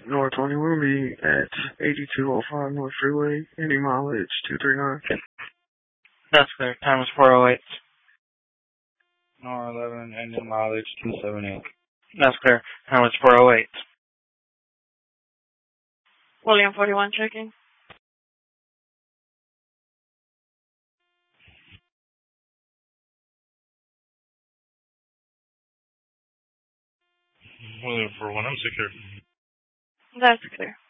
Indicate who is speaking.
Speaker 1: North 20 will be at 8205 North Freeway, ending mileage 239.
Speaker 2: That's clear. Time is 4:08. R11, ending mileage 278. That's clear. Time is 4:08.
Speaker 3: William 41 checking.
Speaker 4: William 41, I'm secure.
Speaker 3: That's clear.